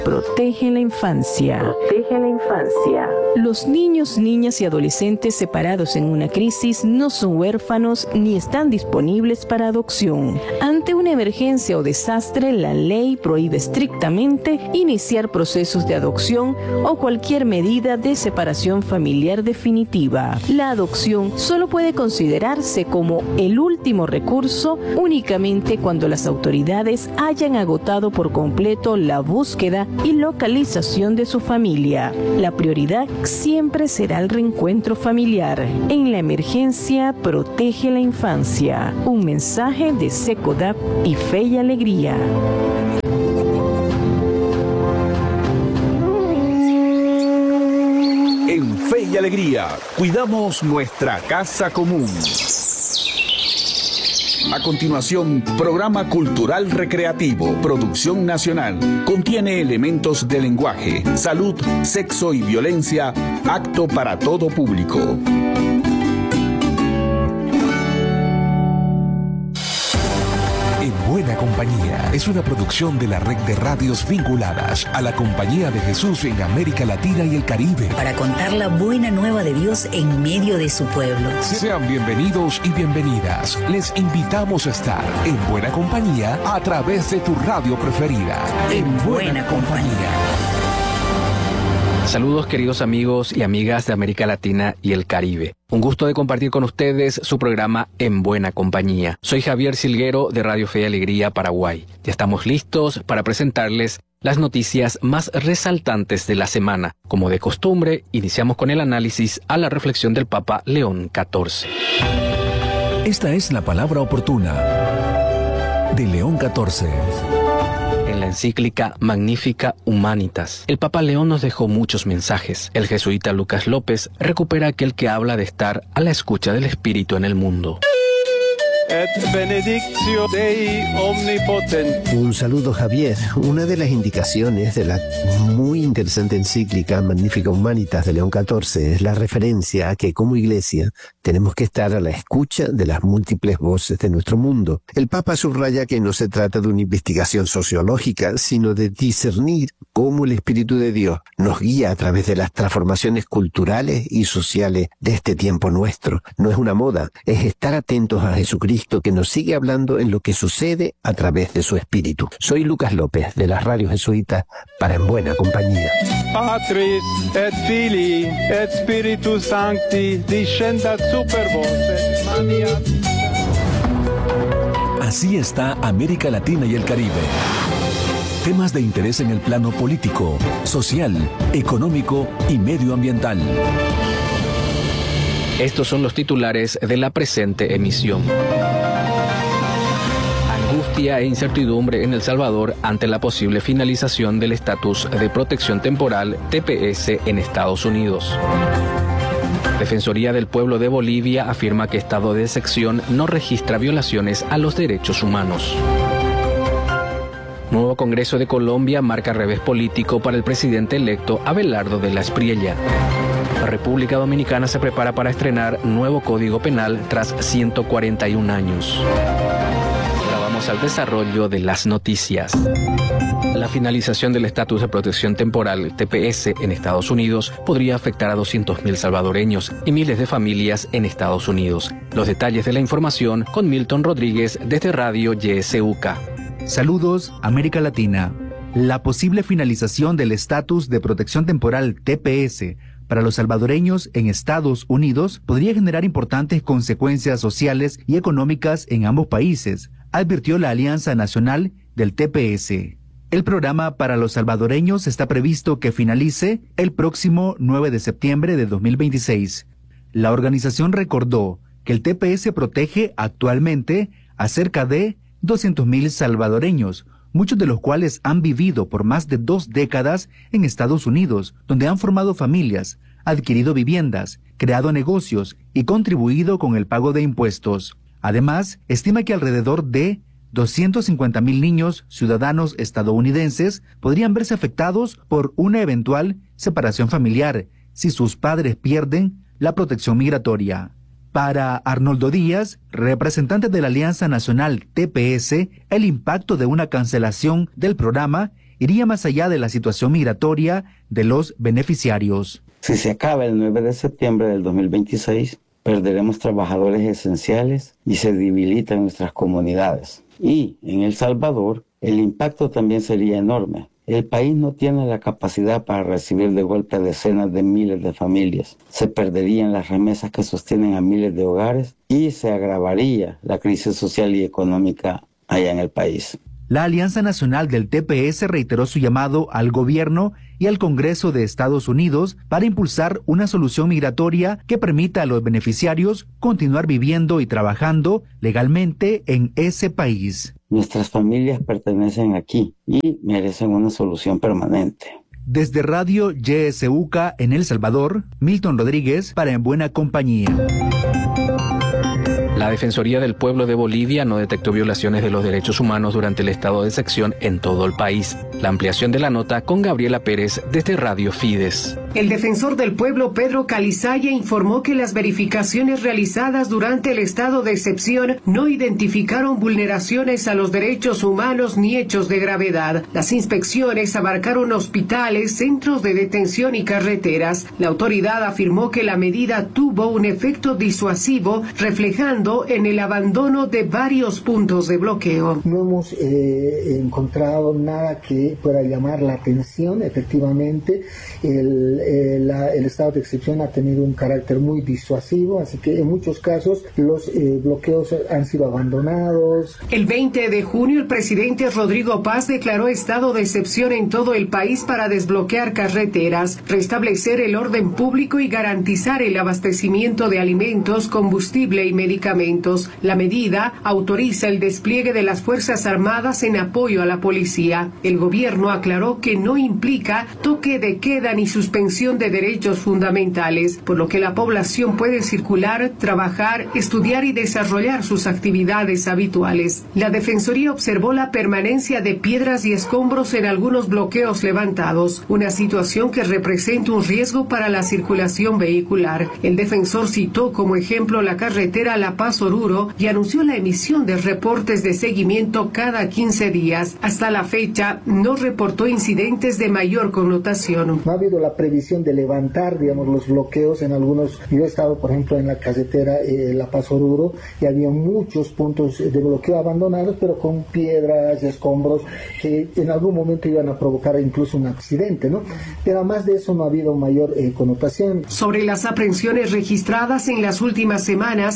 Protege la infancia. Protege la infancia. Los niños, niñas y adolescentes separados en una crisis no son huérfanos ni están disponibles para adopción. Ante una emergencia o desastre, la ley prohíbe estrictamente iniciar procesos de adopción o cualquier medida de separación familiar definitiva. La adopción solo puede considerarse como el último recurso únicamente cuando las autoridades hayan agotado por completo la búsqueda y localización de su familia. La prioridad siempre será el reencuentro familiar. En la emergencia, protege la infancia. Un mensaje de SECODAP y Fe y Alegría. En Fe y Alegría, cuidamos nuestra casa común. A continuación, programa cultural recreativo, producción nacional. Contiene elementos de lenguaje, salud, sexo y violencia, apto para todo público. En Buena Compañía es una producción de la red de radios vinculadas a la Compañía de Jesús en América Latina y el Caribe. Para contar la buena nueva de Dios en medio de su pueblo. Sean bienvenidos y bienvenidas. Les invitamos a estar en Buena Compañía a través de tu radio preferida. En Buena Compañía. Saludos queridos amigos y amigas de América Latina y el Caribe. Un gusto de compartir con ustedes su programa En Buena Compañía. Soy Javier Silguero de Radio Fe y Alegría Paraguay. Ya estamos listos para presentarles las noticias más resaltantes de la semana. Como de costumbre, iniciamos con el análisis a la reflexión del Papa León XIV. Esta es la palabra oportuna de León XIV. En la encíclica Magnificat Humanitas, el Papa León nos dejó muchos mensajes. El jesuita Lucas López recupera aquel que habla de estar a la escucha del Espíritu en el mundo. Et benedictio Dei omnipotens. Un saludo, Javier. Una de las indicaciones de la muy interesante encíclica Magnificat Humanitas de León XIV es la referencia a que como iglesia tenemos que estar a la escucha de las múltiples voces de nuestro mundo. El Papa subraya que no se trata de una investigación sociológica, sino de discernir cómo el Espíritu de Dios nos guía a través de las transformaciones culturales y sociales de este tiempo nuestro. No es una moda, es estar atentos a Jesucristo, que nos sigue hablando en lo que sucede a través de su Espíritu. Soy Lucas López, de las radios jesuitas, para En Buena Compañía. Patris et Filii et Spiritus Sancti descendat super vos et maniat. Así está América Latina y el Caribe. Temas de interés en el plano político, social, económico y medioambiental. Estos son los titulares de la presente emisión. Angustia e incertidumbre en El Salvador ante la posible finalización del estatus de protección temporal TPS en Estados Unidos. Defensoría del Pueblo de Bolivia afirma que estado de excepción no registra violaciones a los derechos humanos. Nuevo Congreso de Colombia marca revés político para el presidente electo Abelardo de la Espriella. La República Dominicana se prepara para estrenar nuevo Código Penal tras 141 años. Ahora vamos al desarrollo de las noticias. La finalización del estatus de protección temporal TPS en Estados Unidos podría afectar a 200.000 salvadoreños y miles de familias en Estados Unidos. Los detalles de la información con Milton Rodríguez desde Radio YSUK. Saludos, América Latina. La posible finalización del estatus de protección temporal TPS para los salvadoreños en Estados Unidos podría generar importantes consecuencias sociales y económicas en ambos países, advirtió la Alianza Nacional del TPS. El programa para los salvadoreños está previsto que finalice el próximo 9 de septiembre de 2026. La organización recordó que el TPS protege actualmente a cerca de 200.000 salvadoreños, muchos de los cuales han vivido por más de 2 décadas en Estados Unidos, donde han formado familias, adquirido viviendas, creado negocios y contribuido con el pago de impuestos. Además, estima que alrededor de 250.000 niños ciudadanos estadounidenses podrían verse afectados por una eventual separación familiar si sus padres pierden la protección migratoria. Para Arnoldo Díaz, representante de la Alianza Nacional TPS, el impacto de una cancelación del programa iría más allá de la situación migratoria de los beneficiarios. Si se acaba el 9 de septiembre del 2026, perderemos trabajadores esenciales y se debilitan nuestras comunidades. Y en El Salvador, el impacto también sería enorme. El país no tiene la capacidad para recibir de golpe a decenas de miles de familias. Se perderían las remesas que sostienen a miles de hogares y se agravaría la crisis social y económica allá en el país. La Alianza Nacional del TPS reiteró su llamado al gobierno y al Congreso de Estados Unidos para impulsar una solución migratoria que permita a los beneficiarios continuar viviendo y trabajando legalmente en ese país. Nuestras familias pertenecen aquí y merecen una solución permanente. Desde Radio YSUCA en El Salvador, Milton Rodríguez para En Buena Compañía. La Defensoría del Pueblo de Bolivia no detectó violaciones de los derechos humanos durante el estado de excepción en todo el país. La ampliación de la nota con Gabriela Pérez desde Radio Fides. El defensor del pueblo Pedro Calizaya informó que las verificaciones realizadas durante el estado de excepción no identificaron vulneraciones a los derechos humanos ni hechos de gravedad. Las inspecciones abarcaron hospitales, centros de detención y carreteras. La autoridad afirmó que la medida tuvo un efecto disuasivo, reflejando en el abandono de varios puntos de bloqueo. No hemos encontrado nada que pueda llamar la atención. Efectivamente, el estado de excepción ha tenido un carácter muy disuasivo, así que en muchos casos los bloqueos han sido abandonados. El 20 de junio, el presidente Rodrigo Paz declaró estado de excepción en todo el país para desbloquear carreteras, restablecer el orden público y garantizar el abastecimiento de alimentos, combustible y medicamentos. La medida autoriza el despliegue de las Fuerzas Armadas en apoyo a la policía. El gobierno aclaró que no implica toque de queda ni suspensión de derechos fundamentales, por lo que la población puede circular, trabajar, estudiar y desarrollar sus actividades habituales. La Defensoría observó la permanencia de piedras y escombros en algunos bloqueos levantados, una situación que representa un riesgo para la circulación vehicular. El defensor citó como ejemplo la carretera La Paz-Oruro y anunció la emisión de reportes de seguimiento cada 15 días. Hasta la fecha, no reportó incidentes de mayor connotación. No ha habido la previsión de levantar, los bloqueos en algunos. Yo he estado, por ejemplo, en la carretera La Paz-Oruro y había muchos puntos de bloqueo abandonados, pero con piedras y escombros que en algún momento iban a provocar incluso un accidente, ¿no? Pero además de eso no ha habido mayor connotación. Sobre las aprehensiones registradas en las últimas semanas,